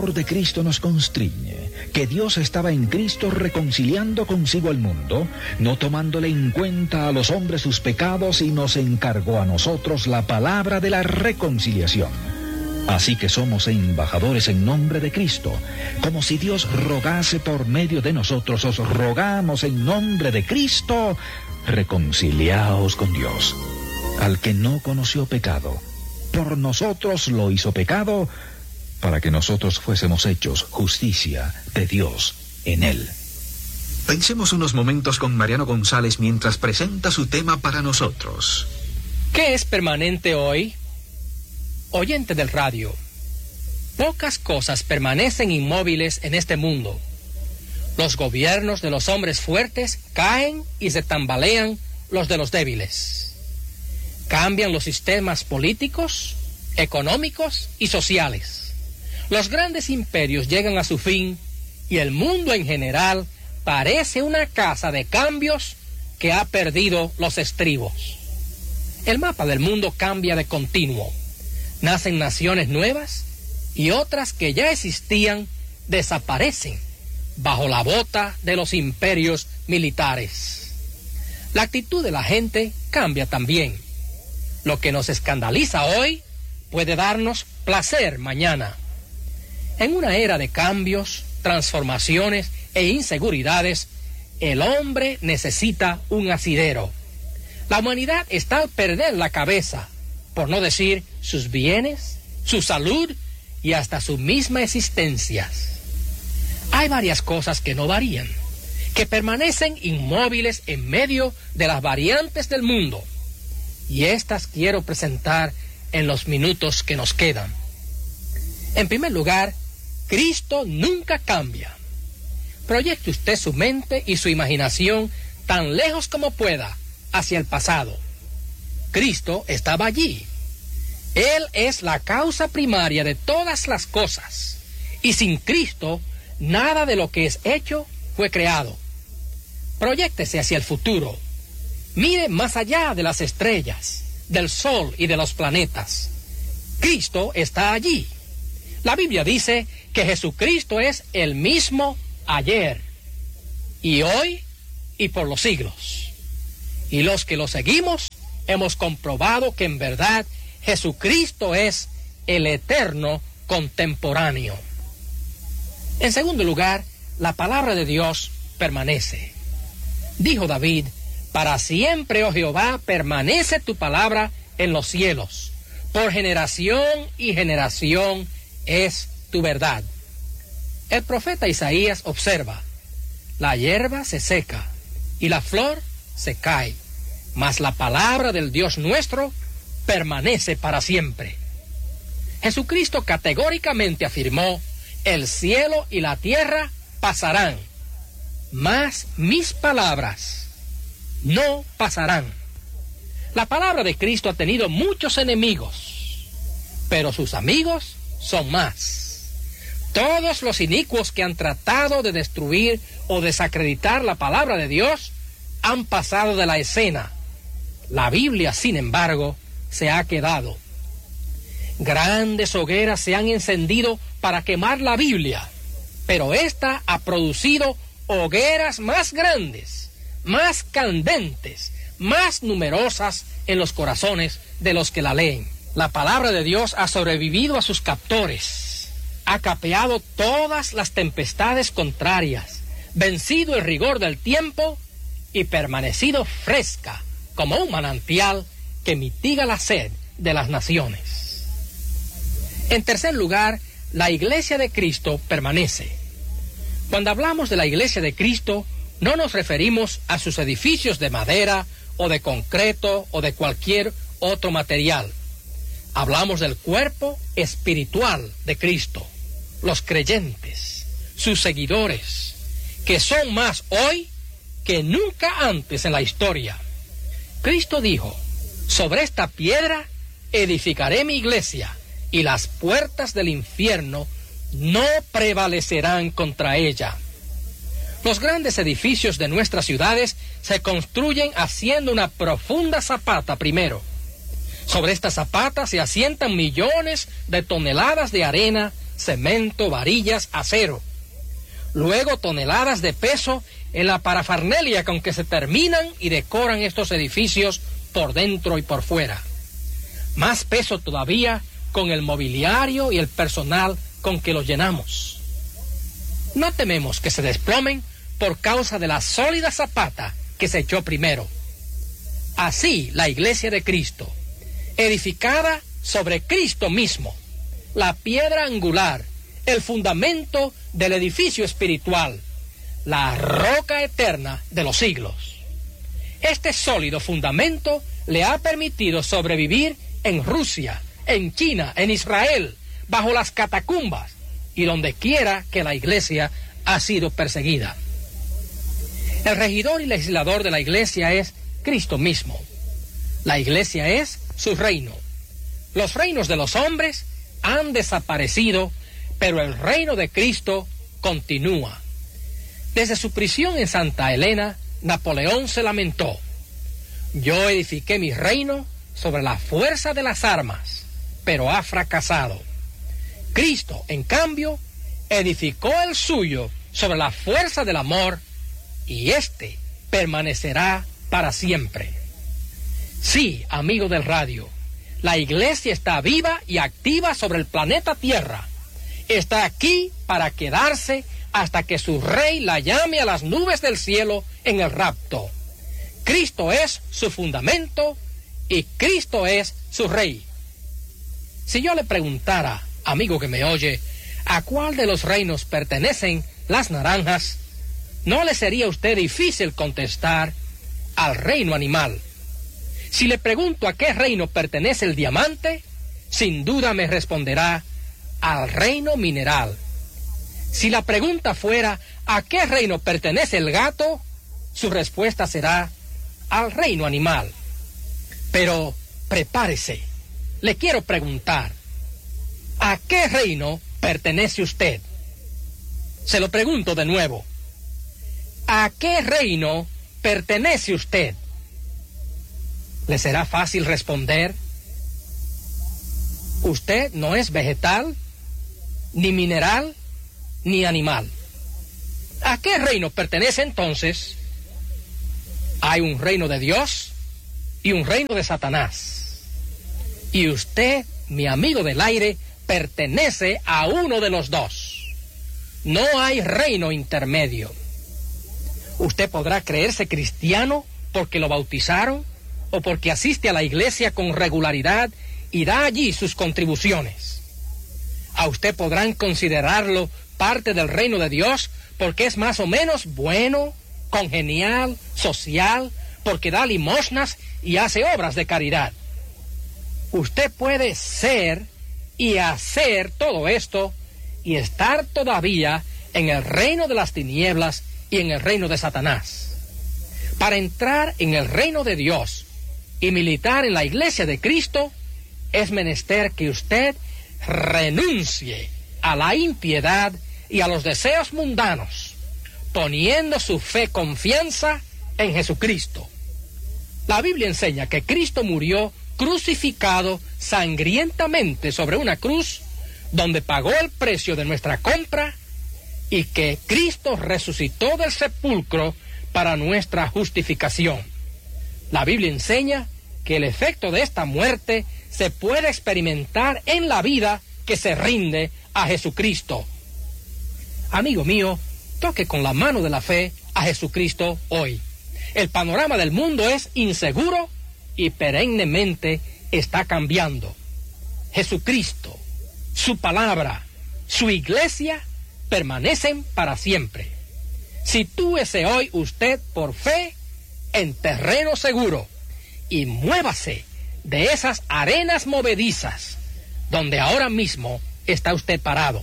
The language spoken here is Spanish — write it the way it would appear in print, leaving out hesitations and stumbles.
amor de Cristo nos constriñe, que Dios estaba en Cristo reconciliando consigo al mundo, no tomándole en cuenta a los hombres sus pecados, y nos encargó a nosotros la palabra de la reconciliación. Así que somos embajadores en nombre de Cristo, como si Dios rogase por medio de nosotros. Os rogamos en nombre de Cristo, reconciliaos con Dios. Al que no conoció pecado, por nosotros lo hizo pecado, para que nosotros fuésemos hechos justicia de Dios en él. Pensemos unos momentos con Mariano González mientras presenta su tema para nosotros. ¿Qué es permanente hoy? Oyente del radio, pocas cosas permanecen inmóviles en este mundo. Los gobiernos de los hombres fuertes caen y se tambalean los de los débiles. Cambian los sistemas políticos, económicos y sociales. Los grandes imperios llegan a su fin y el mundo en general parece una casa de cambios que ha perdido los estribos. El mapa del mundo cambia de continuo. Nacen naciones nuevas y otras que ya existían desaparecen bajo la bota de los imperios militares. La actitud de la gente cambia también. Lo que nos escandaliza hoy puede darnos placer mañana. En una era de cambios, transformaciones e inseguridades, el hombre necesita un asidero. La humanidad está al perder la cabeza, por no decir sus bienes, su salud y hasta su misma existencia. Hay varias cosas que no varían, que permanecen inmóviles en medio de las variantes del mundo, y estas quiero presentar en los minutos que nos quedan. En primer lugar, Cristo nunca cambia. Proyecte usted su mente y su imaginación tan lejos como pueda hacia el pasado. Cristo estaba allí. Él es la causa primaria de todas las cosas, y sin Cristo nada de lo que es hecho fue creado. Proyéctese hacia el futuro. Mire más allá de las estrellas, del sol y de los planetas. Cristo está allí. La Biblia dice que Jesucristo es el mismo ayer, y hoy, y por los siglos. Y los que lo seguimos hemos comprobado que en verdad Jesucristo es el eterno contemporáneo. En segundo lugar, la palabra de Dios permanece. Dijo David: para siempre, oh Jehová, permanece tu palabra en los cielos. Por generación y generación es tu verdad. El profeta Isaías observa: la hierba se seca y la flor se cae, mas la palabra del Dios nuestro permanece para siempre. Jesucristo categóricamente afirmó: el cielo y la tierra pasarán, mas mis palabras no pasarán. La palabra de Cristo ha tenido muchos enemigos, pero sus amigos son más. Todos los inicuos que han tratado de destruir o desacreditar la palabra de Dios han pasado de la escena. La Biblia, sin embargo, se ha quedado. Grandes hogueras se han encendido para quemar la Biblia, pero ésta ha producido hogueras más grandes, más candentes, más numerosas en los corazones de los que la leen. La palabra de Dios ha sobrevivido a sus captores, ha capeado todas las tempestades contrarias, vencido el rigor del tiempo y permanecido fresca como un manantial que mitiga la sed de las naciones. En tercer lugar, la Iglesia de Cristo permanece. Cuando hablamos de la Iglesia de Cristo, no nos referimos a sus edificios de madera o de concreto o de cualquier otro material. Hablamos del cuerpo espiritual de Cristo, los creyentes, sus seguidores, que son más hoy que nunca antes en la historia. Cristo dijo: sobre esta piedra edificaré mi iglesia, y las puertas del infierno no prevalecerán contra ella. Los grandes edificios de nuestras ciudades se construyen haciendo una profunda zapata primero. Sobre esta zapata se asientan millones de toneladas de arena cemento, varillas, acero. Luego toneladas de peso en la parafernalia con que se terminan y decoran estos edificios por dentro y por fuera. Más peso todavía con el mobiliario y el personal con que los llenamos. No tememos que se desplomen por causa de la sólida zapata que se echó primero. Así la iglesia de Cristo, edificada sobre Cristo mismo, la piedra angular, el fundamento del edificio espiritual, la roca eterna de los siglos. Este sólido fundamento le ha permitido sobrevivir en Rusia, en China, en Israel, bajo las catacumbas y donde quiera que la iglesia ha sido perseguida. El regidor y legislador de la iglesia es Cristo mismo. La iglesia es su reino. Los reinos de los hombres han desaparecido, pero el reino de Cristo continúa. Desde su prisión en Santa Elena, Napoleón se lamentó: yo edifiqué mi reino sobre la fuerza de las armas, pero ha fracasado. Cristo, en cambio, edificó el suyo sobre la fuerza del amor, y éste permanecerá para siempre. Sí, amigo del radio, la iglesia está viva y activa sobre el planeta Tierra. Está aquí para quedarse hasta que su rey la llame a las nubes del cielo en el rapto. Cristo es su fundamento y Cristo es su rey. Si yo le preguntara, amigo que me oye, ¿a cuál de los reinos pertenecen las naranjas?, no le sería a usted difícil contestar: al reino animal. Si le pregunto a qué reino pertenece el diamante, sin duda me responderá: al reino mineral. Si la pregunta fuera ¿a qué reino pertenece el gato?, su respuesta será: al reino animal. Pero prepárese, le quiero preguntar: ¿a qué reino pertenece usted? Se lo pregunto de nuevo: ¿a qué reino pertenece usted? ¿Le será fácil responder? Usted no es vegetal, ni mineral, ni animal. ¿A qué reino pertenece entonces? Hay un reino de Dios y un reino de Satanás. Y usted, mi amigo del aire, pertenece a uno de los dos. No hay reino intermedio. Usted podrá creerse cristiano porque lo bautizaron o porque asiste a la iglesia con regularidad y da allí sus contribuciones. A usted podrán considerarlo parte del reino de Dios porque es más o menos bueno, congenial, social, porque da limosnas y hace obras de caridad. Usted puede ser y hacer todo esto y estar todavía en el reino de las tinieblas y en el reino de Satanás. Para entrar en el reino de Dios y militar en la iglesia de Cristo, es menester que usted renuncie a la impiedad y a los deseos mundanos, poniendo su fe, confianza en Jesucristo. La Biblia enseña que Cristo murió crucificado sangrientamente sobre una cruz, donde pagó el precio de nuestra compra, y que Cristo resucitó del sepulcro para nuestra justificación. La Biblia enseña que el efecto de esta muerte se puede experimentar en la vida que se rinde a Jesucristo. Amigo mío, toque con la mano de la fe a Jesucristo hoy. El panorama del mundo es inseguro y perennemente está cambiando. Jesucristo, su palabra, su iglesia permanecen para siempre. Sitúese hoy usted por fe en terreno seguro y muévase de esas arenas movedizas donde ahora mismo está usted parado.